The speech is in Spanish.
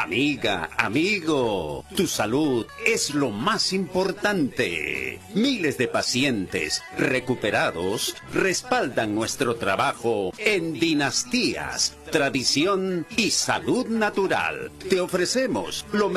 Amiga, amigo, tu salud es lo más importante. Miles de pacientes recuperados respaldan nuestro trabajo en Dinastías, Tradición y Salud Natural. Te ofrecemos lo